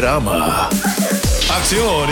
drama, acción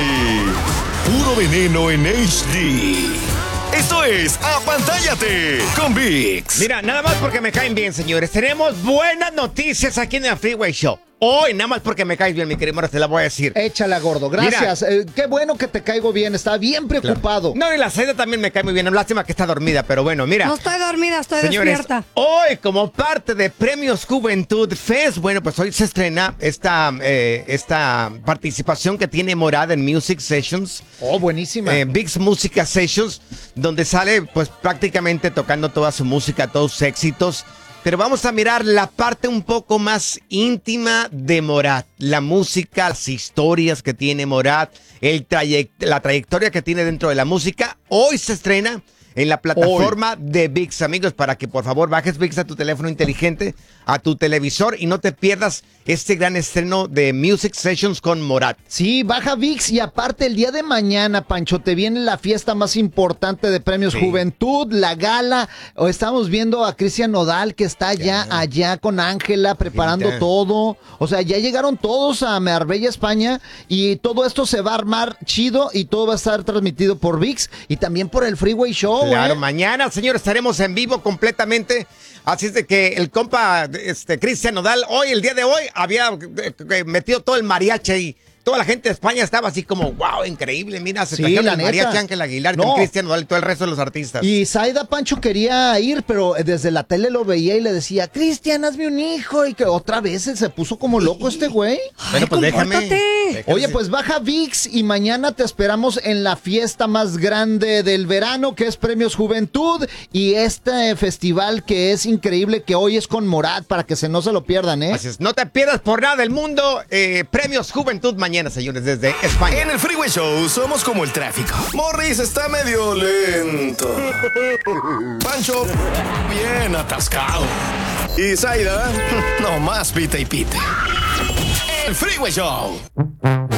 y puro veneno en HD. Esto es Apantállate con VIX. Mira, nada más porque me caen bien, señores. Tenemos buenas noticias aquí en el Freeway Show. Hoy, nada más porque me caes bien, mi querido Morris, te la voy a decir. Échala, gordo. Gracias. Qué bueno que te caigo bien. Estaba bien preocupado. Claro. No, y la Saida también me cae muy bien. Lástima que está dormida, pero bueno, mira. No estoy dormida, estoy señores, despierta. Hoy, como parte de Premios Juventud Fest, bueno, pues hoy se estrena esta participación que tiene Morat en Music Sessions. Oh, buenísima. VIX Música Sessions, donde sale pues prácticamente tocando toda su música, todos sus éxitos. Pero vamos a mirar la parte un poco más íntima de Morat. La música, las historias que tiene Morat, la trayectoria que tiene dentro de la música. Hoy se estrena en la plataforma de VIX, amigos, para que por favor bajes VIX a tu teléfono inteligente, a tu televisor y no te pierdas este gran estreno de Music Sessions con Morat. Sí, baja VIX y aparte el día de mañana, Pancho, te viene la fiesta más importante de Premios Juventud, la gala. Estamos viendo a Cristian Nodal que está allá con Ángela preparando todo. O sea, ya llegaron todos a Marbella, España y todo esto se va a armar chido y todo va a estar transmitido por VIX y también por el Freeway Show. Claro, mañana, señores, estaremos en vivo completamente. Así es de que el compa Cristian Nodal, el día de hoy, había metido todo el mariachi y toda la gente de España estaba así como, wow, increíble, mira, se trajeron el mariachi Ángel Aguilar, con Cristian Nodal y todo el resto de los artistas. Y Saida, Pancho, quería ir, pero desde la tele lo veía y le decía, Cristian, hazme un hijo, y que otra vez se puso como loco este güey. Bueno, pues déjame. Oye, pues baja VIX y mañana te esperamos en la fiesta más grande del verano, que es Premios Juventud, y este festival que es increíble, que hoy es con Morat, para que no se lo pierdan, ¿eh? Así es, no te pierdas por nada del mundo, Premios Juventud mañana, señores, desde España. En el Freeway Show somos como el tráfico. Morris está medio lento. Pancho, bien atascado. Y Zaida, nomás pita y pita. El Freeway Show.